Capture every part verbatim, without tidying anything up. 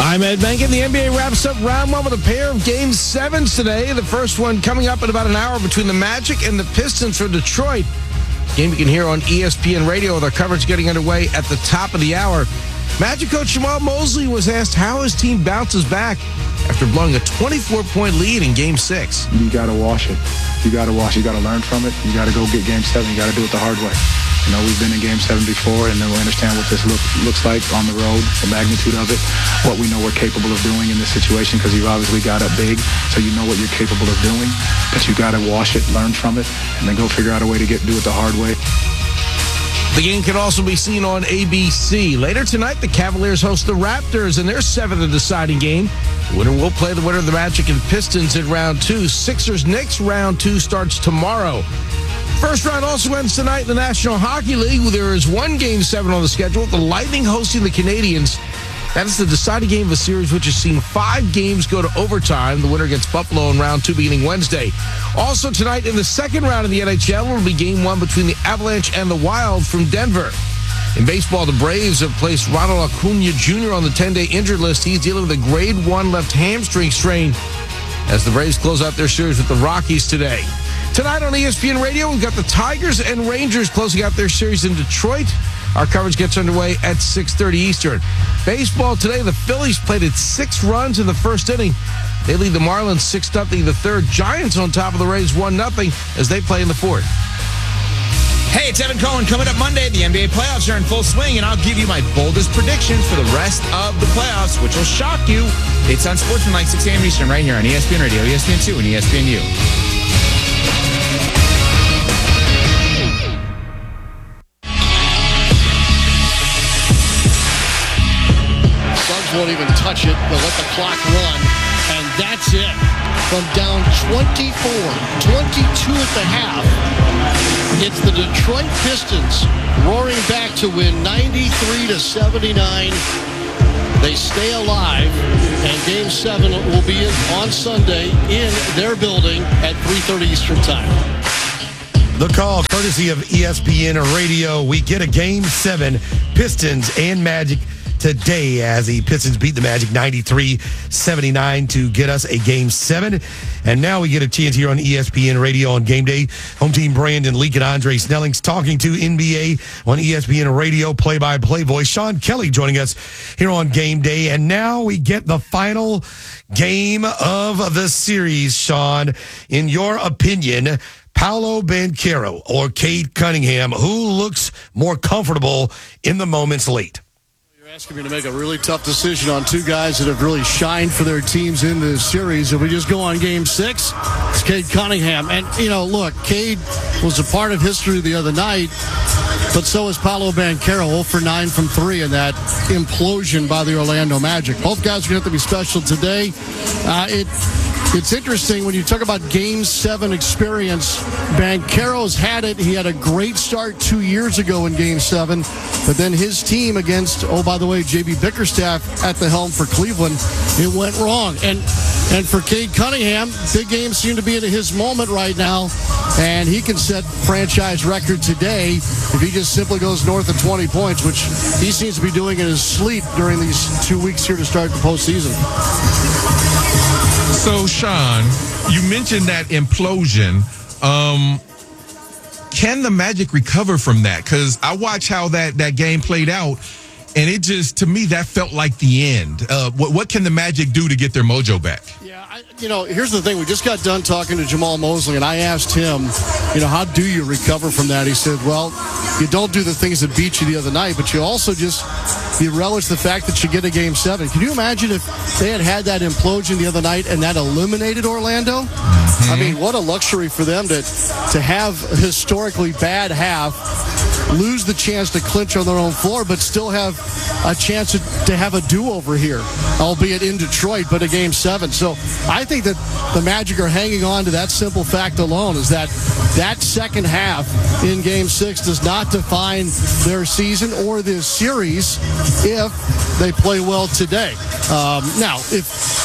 I'm Ed Benkin. The N B A wraps up round one with a pair of game sevens today. The first one coming up in about an hour between the Magic and the Pistons for Detroit. Game you can hear on E S P N Radio with our coverage getting underway at the top of the hour. Magic coach Jamahl Mosley was asked how his team bounces back after blowing a twenty-four point lead in game six. You got to wash it. You got to wash it. You got to learn from it. You got to go get game seven. You got to do it the hard way. You know, we've been in game seven before, and then we understand what this look, looks like on the road, the magnitude of it, what we know we're capable of doing in this situation, because you've obviously got up big, so you know what you're capable of doing. But you got to wash it, learn from it, and then go figure out a way to get do it the hard way. The game can also be seen on A B C. Later tonight, the Cavaliers host the Raptors in their seventh and deciding game. The winner will play the winner of the Magic and Pistons in round two. Sixers-Knicks round two starts tomorrow. First round also ends tonight in the National Hockey League. There is one game seven on the schedule. The Lightning hosting the Canadiens. That is the deciding game of a series which has seen five games go to overtime. The winner gets Buffalo in round two beginning Wednesday. Also tonight in the second round of the N H L will be game one between the Avalanche and the Wild from Denver. In baseball, the Braves have placed Ronald Acuna Junior on the ten-day injured list. He's dealing with a grade one left hamstring strain as the Braves close out their series with the Rockies today. Tonight on E S P N Radio, we've got the Tigers and Rangers closing out their series in Detroit. Our coverage gets underway at six thirty Eastern. Baseball today, the Phillies played at six runs in the first inning. They lead the Marlins six nothing the third. Giants on top of the Rays one nothing as they play in the fourth. Hey, it's Evan Cohen. Coming up Monday, the N B A playoffs are in full swing, and I'll give you my boldest predictions for the rest of the playoffs, which will shock you. It's on Sportsmanlike, six a.m. Eastern, right here on E S P N Radio, E S P N two, and E S P N U. Won't even touch it. They'll let the clock run, and that's it. From down twenty-four, twenty-two at the half, it's the Detroit Pistons roaring back to win ninety-three to seventy-nine. They stay alive, and Game seven will be on Sunday in their building at three thirty Eastern Time. The call, courtesy of E S P N Radio. We get a Game seven, Pistons and Magic today as the Pistons beat the Magic ninety-three seventy-nine to get us a Game seven. And now we get a chance here on E S P N Radio on Game Day. Home team Brandon Leak and Andre Snellings talking to N B A on E S P N Radio play-by-play voice. Sean Kelly joining us here on Game Day. And now we get the final game of the series, Sean. In your opinion, Paolo Banchero or Cade Cunningham, who looks more comfortable in the moments late? Asking me to make a really tough decision on two guys that have really shined for their teams in this series. If we just go on game six, it's Cade Cunningham. And, you know, look, Cade was a part of history the other night, but so is Paolo Banchero, zero for nine from three in that implosion by the Orlando Magic. Both guys are going to have to be special today. Uh, it It's interesting when you talk about Game seven experience. Banchero's had it. He had a great start two years ago in Game seven, but then his team against, oh, by the way, J B Bickerstaff at the helm for Cleveland, it went wrong. And and for Cade Cunningham, big games seem to be at his moment right now, and he can set franchise record today if he just simply goes north of twenty points, which he seems to be doing in his sleep during these two weeks here to start the postseason. So, Sean, you mentioned that implosion. Um, can the Magic recover from that? Because I watched how that, that game played out, and it just, to me, that felt like the end. Uh, what, what can the Magic do to get their mojo back? Yeah, I, you know, here's the thing. We just got done talking to Jamahl Mosley, and I asked him, you know, how do you recover from that? He said, well, you don't do the things that beat you the other night, but you also just you relish the fact that you get a Game seven. Can you imagine if they had had that implosion the other night and that eliminated Orlando? Mm-hmm. I mean, what a luxury for them to, to have a historically bad half, lose the chance to clinch on their own floor, but still have a chance to, to have a do-over here, albeit in Detroit, but a Game seven. So I think that the Magic are hanging on to that simple fact alone, is that that second half in Game six does not define their season or this series if they play well today. Um, now, if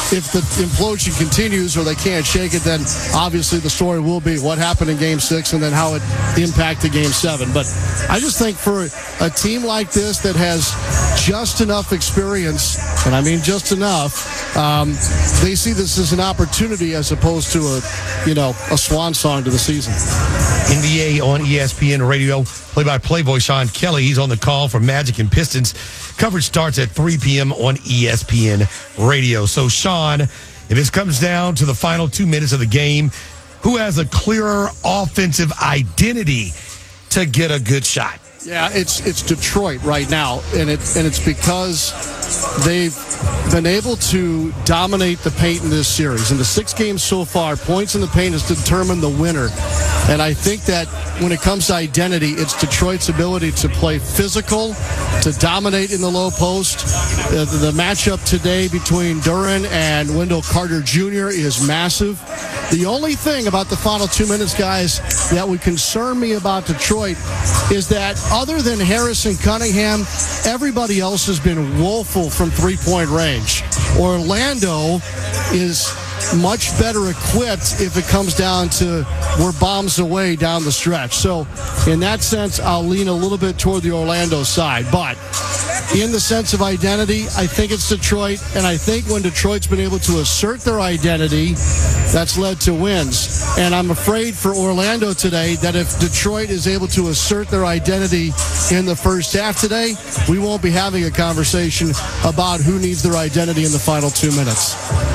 if the implosion continues or they can't shake it, then obviously the story will be what happened in game six and then how it impacted game seven. But I just think for a team like this that has just enough experience, and I mean just enough, um, they see this as an opportunity as opposed to a, you know, a swan song to the season. N B A on E S P N Radio, play-by-play voice Sean Kelly. He's on the call for Magic and Pistons. Coverage starts at three p.m. on E S P N Radio. So, Sean, if this comes down to the final two minutes of the game, who has a clearer offensive identity to get a good shot? Yeah, it's it's Detroit right now, and it and it's because they've been able to dominate the paint in this series. In the six games so far, points in the paint has determined the winner. And I think that when it comes to identity, it's Detroit's ability to play physical, to dominate in the low post. Uh, the, the matchup today between Duren and Wendell Carter Junior is massive. The only thing about the final two minutes, guys, that would concern me about Detroit is that other than Harris and Cunningham, everybody else has been woeful from three-point range. Orlando is much better equipped if it comes down to we're bombs away down the stretch. So in that sense, I'll lean a little bit toward the Orlando side. But in the sense of identity, I think it's Detroit. And I think when Detroit's been able to assert their identity, that's led to wins. And I'm afraid for Orlando today that if Detroit is able to assert their identity in the first half today, we won't be having a conversation about who needs their identity in the final two minutes.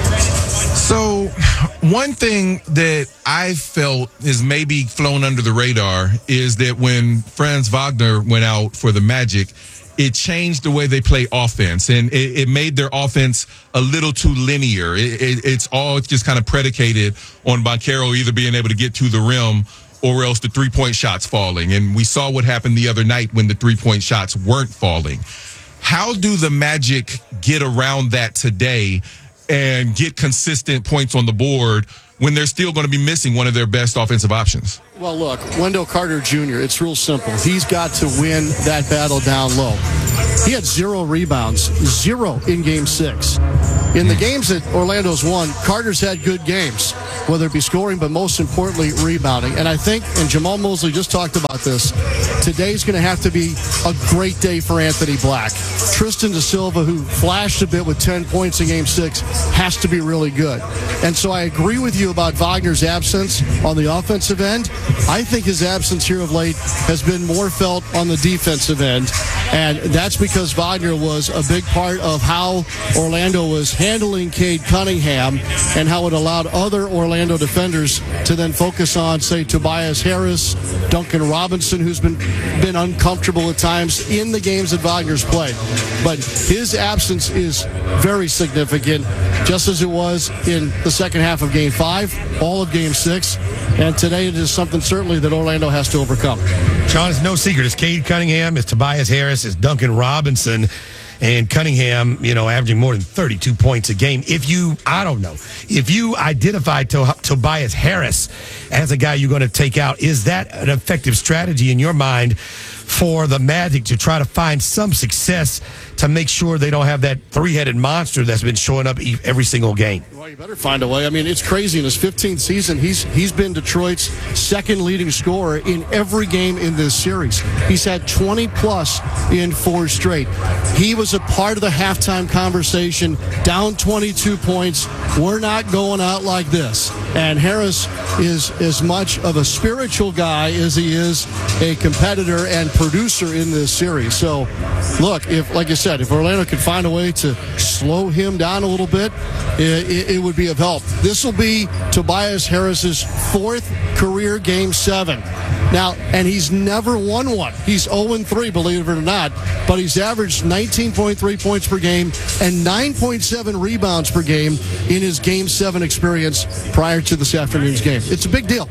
So, one thing that I felt is maybe flown under the radar is that when Franz Wagner went out for the Magic, it changed the way they play offense, and it, it made their offense a little too linear. It, it, it's all just kind of predicated on Banchero either being able to get to the rim or else the three-point shots falling. And we saw what happened the other night when the three-point shots weren't falling. How do the Magic get around that today and get consistent points on the board when they're still going to be missing one of their best offensive options? Well, look, Wendell Carter Junior, it's real simple. He's got to win that battle down low. He had zero rebounds, zero in game six. In the games that Orlando's won, Carter's had good games, whether it be scoring, but most importantly, rebounding. And I think, and Jamal Mosley just talked about this, today's going to have to be a great day for Anthony Black. Tristan Da Silva, who flashed a bit with ten points in game six, has to be really good. And so I agree with you about Wagner's absence on the offensive end. I think his absence here of late has been more felt on the defensive end. And that's because Wagner was a big part of how Orlando was handling Cade Cunningham and how it allowed other Orlando defenders to then focus on, say, Tobias Harris, Duncan Robinson, who's been, been uncomfortable at times in the games that Wagner's played. But his absence is very significant, just as it was in the second half of game five, all of game six. And today it is something certainly that Orlando has to overcome. Sean, it's no secret. It's Cade Cunningham, it's Tobias Harris, it's Duncan Robinson. And Cunningham, you know, averaging more than thirty-two points a game. If you, I don't know, if you identify to, Tobias Harris as a guy you're going to take out, is that an effective strategy in your mind for the Magic to try to find some success to make sure they don't have that three-headed monster that's been showing up every single game? Well, you better find a way. I mean, it's crazy. In his fifteenth season, he's he's been Detroit's second leading scorer in every game in this series. He's had twenty plus in four straight. He was a part of the halftime conversation, down twenty-two points. We're not going out like this. And Harris is as much of a spiritual guy as he is a competitor and producer in this series. So, look, if, like I said, if Orlando could find a way to slow him down a little bit, it, it would be of help. This will be Tobias Harris's fourth career game seven. Now, and he's never won one. He's oh and three, believe it or not, but he's averaged nineteen point three points per game and nine point seven rebounds per game in his game seven experience prior to this afternoon's game. It's a big deal.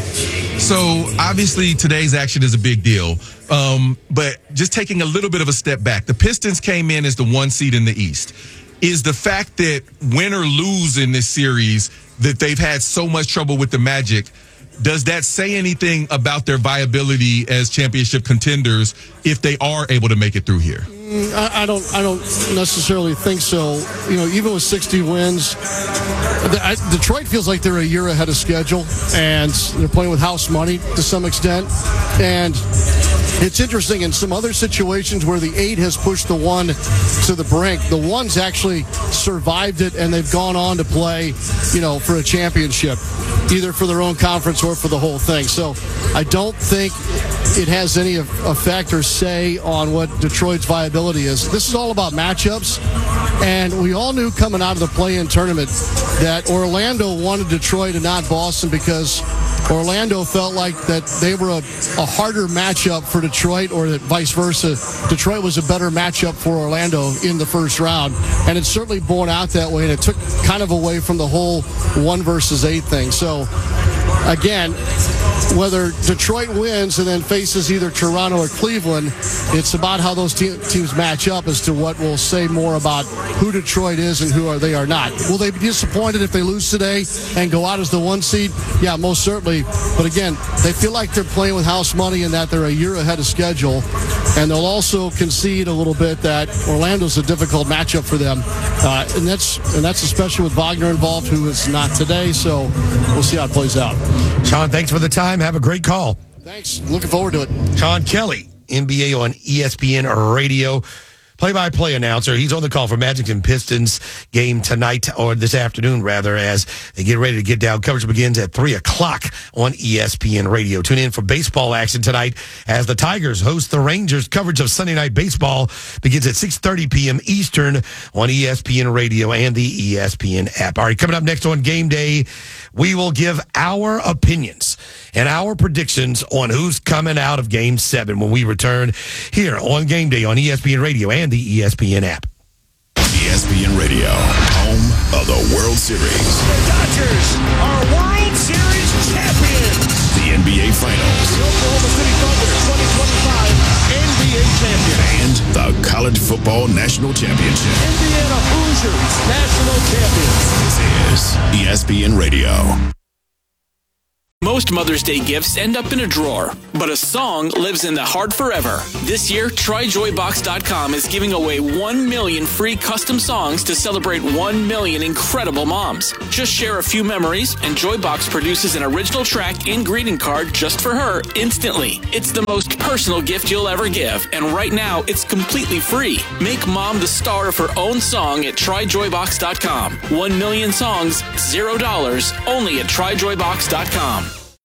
So, obviously, today's action is a big deal. Um, but just taking a little bit of a step back, the Pistons came in as the one seed in the East. Is the fact that win or lose in this series that they've had so much trouble with the Magic, does that say anything about their viability as championship contenders if they are able to make it through here? I, I don't. I don't necessarily think so. You know, even with sixty wins, the, I, Detroit feels like they're a year ahead of schedule, and they're playing with house money to some extent. And it's interesting in some other situations where the eight has pushed the one to the brink. The one's actually survived it, and they've gone on to play, you know, for a championship, either for their own conference or for the whole thing. So I don't think it has any effect or say on what Detroit's viability is. This is all about matchups, and we all knew coming out of the play-in tournament that Orlando wanted Detroit and not Boston because Orlando felt like that they were a, a harder matchup for Detroit, or that vice versa. Detroit was a better matchup for Orlando in the first round, and it's certainly borne out that way, and it took kind of away from the whole one versus eight thing. So, again, whether Detroit wins and then faces either Toronto or Cleveland, it's about how those te- teams match up as to what will say more about who Detroit is and who are they are not. Will they be disappointed if they lose today and go out as the one seed? Yeah, most certainly. But again, they feel like they're playing with house money and that they're a year ahead of schedule. And they'll also concede a little bit that Orlando's a difficult matchup for them. Uh, and that's and that's especially with Wagner involved, who is not today. So we'll see how it plays out. Sean, thanks for the time. Have a great call. Thanks. Looking forward to it. Sean Kelly, N B A on E S P N Radio. Play-by-play announcer. He's on the call for Magic and Pistons game tonight, or this afternoon, rather, as they get ready to get down. Coverage begins at three o'clock on E S P N Radio. Tune in for baseball action tonight as the Tigers host the Rangers. Coverage of Sunday Night Baseball begins at six thirty p.m. Eastern on E S P N Radio and the E S P N app. All right, coming up next on Game Day, we will give our opinions and our predictions on who's coming out of Game seven when we return here on Game Day on E S P N Radio and the E S P N app. E S P N Radio, home of the World Series. The Dodgers are World Series champions. The N B A Finals. The Oklahoma City Thunder twenty twenty-five N B A champions. And the College Football National Championship. Indiana Hoosiers national champions. This is E S P N Radio. Most Mother's Day gifts end up in a drawer, but a song lives in the heart forever. This year, Try Joy Box dot com is giving away one million free custom songs to celebrate one million incredible moms. Just share a few memories, and Joybox produces an original track and greeting card just for her instantly. It's the most personal gift you'll ever give, and right now, it's completely free. Make mom the star of her own song at Try Joy Box dot com. One million songs, zero dollars, only at Try Joy Box dot com.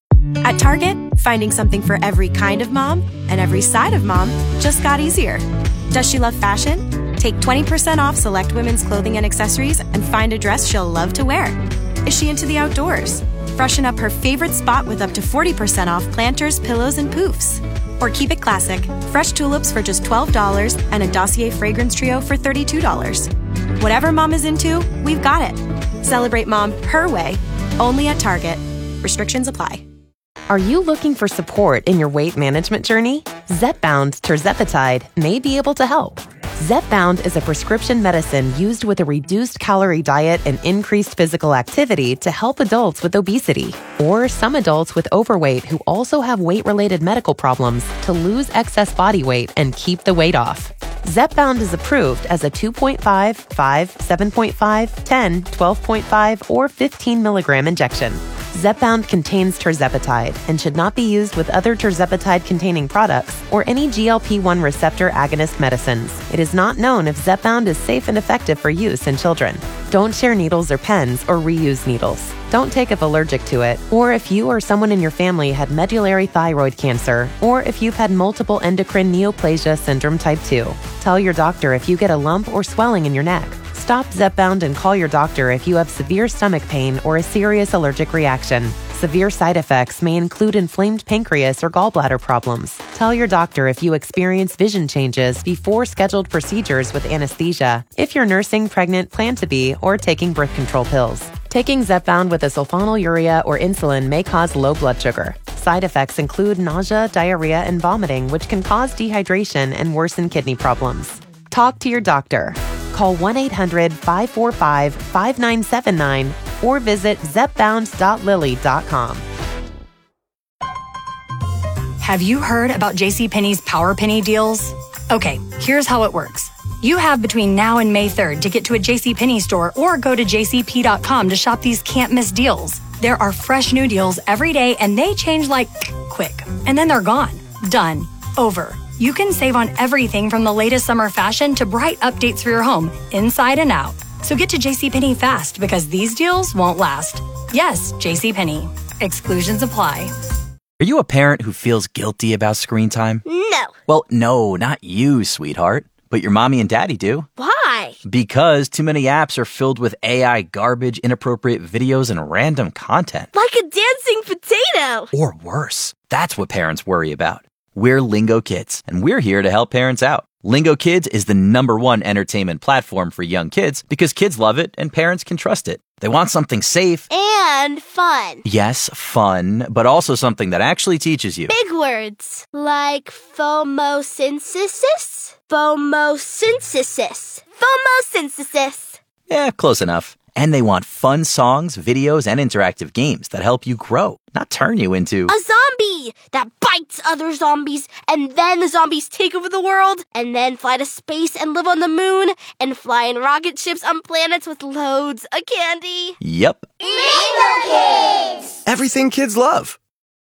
At Target, finding something for every kind of mom and every side of mom just got easier. Does she love fashion? Take twenty percent off select women's clothing and accessories and find a dress she'll love to wear. Is she into the outdoors? Freshen up her favorite spot with up to forty percent off planters, pillows, and poofs. Or keep it classic, fresh tulips for just twelve dollars and a Dossier fragrance trio for thirty-two dollars. Whatever mom is into, we've got it. Celebrate mom her way, only at Target. Restrictions apply. Are you looking for support in your weight management journey? Zepbound tirzepatide may be able to help. Zepbound is a prescription medicine used with a reduced calorie diet and increased physical activity to help adults with obesity, or some adults with overweight who also have weight-related medical problems to lose excess body weight and keep the weight off. Zepbound is approved as a two point five, five, seven point five, ten, twelve point five, or fifteen milligram injection. Zepbound contains tirzepatide and should not be used with other tirzepatide-containing products or any G L P one receptor agonist medicines. It is not known if Zepbound is safe and effective for use in children. Don't share needles or pens or reuse needles. Don't take if allergic to it, or if you or someone in your family had medullary thyroid cancer, or if you've had multiple endocrine neoplasia syndrome type two. Tell your doctor if you get a lump or swelling in your neck. Stop Zepbound and call your doctor if you have severe stomach pain or a serious allergic reaction. Severe side effects may include inflamed pancreas or gallbladder problems. Tell your doctor if you experience vision changes before scheduled procedures with anesthesia, if you're nursing, pregnant, plan to be, or taking birth control pills. Taking Zepbound with a sulfonylurea or insulin may cause low blood sugar. Side effects include nausea, diarrhea, and vomiting, which can cause dehydration and worsen kidney problems. Talk to your doctor. Call one eight hundred, five four five, five nine seven nine or visit zepbound dot lilly dot com. Have you heard about JCPenney's Power Penny deals? Okay, here's how it works. You have between now and May third to get to a JCPenney store or go to j c p dot com to shop these can't-miss deals. There are fresh new deals every day, and they change like quick. And then they're gone. Done. Over. You can save on everything from the latest summer fashion to bright updates for your home, inside and out. So get to JCPenney fast because these deals won't last. Yes, JCPenney. Exclusions apply. Are you a parent who feels guilty about screen time? No. Well, no, not you, sweetheart. But your mommy and daddy do. Why? Because too many apps are filled with A I garbage, inappropriate videos, and random content. Like a dancing potato. Or worse. That's what parents worry about. We're Lingo Kids, and we're here to help parents out. Lingo Kids is the number one entertainment platform for young kids because kids love it and parents can trust it. They want something safe. And fun. Yes, fun, but also something that actually teaches you. Big words. Like phomosynthesis? Phomosynthesis. Phomosynthesis. Yeah, close enough. And they want fun songs, videos, and interactive games that help you grow, not turn you into a zombie that bites other zombies, and then the zombies take over the world, and then fly to space and live on the moon, and fly in rocket ships on planets with loads of candy. Yep. Lingo Kids! Everything kids love.